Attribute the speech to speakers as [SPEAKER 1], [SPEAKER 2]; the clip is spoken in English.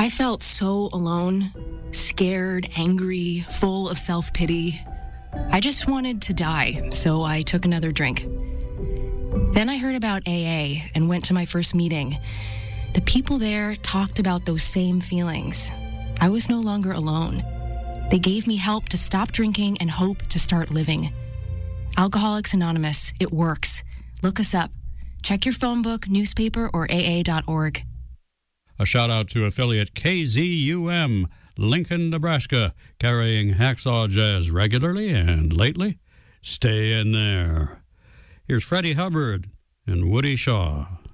[SPEAKER 1] I felt so alone, scared, angry, full of self-pity. I just wanted to die, so I took another drink. Then I heard about AA and went to my first meeting. The people there talked about those same feelings. I was no longer alone. They gave me help to stop drinking and hope to start living. Alcoholics Anonymous, it works. Look us up. Check your phone book, newspaper, or AA.org.
[SPEAKER 2] A shout-out to affiliate KZUM, Lincoln, Nebraska, carrying Hacksaw Jazz regularly and lately. Stay in there. Here's Freddie Hubbard and Woody Shaw.